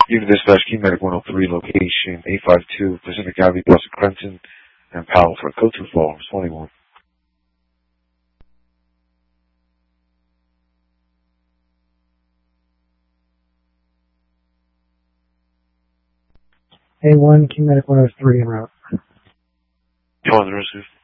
Unit Dispatch, Key Medic 103, location 852 Pacific Avenue, Blessed Crenton, and Powell for code 21. A1, Key Medic 103 en route. You on the receive?